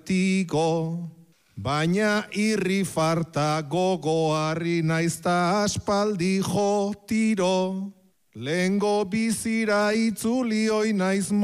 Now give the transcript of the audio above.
bertigo. Baina irri farta gogoarri naizta aspaldi jo tiro. Lehengo bizira itzuli oi naiz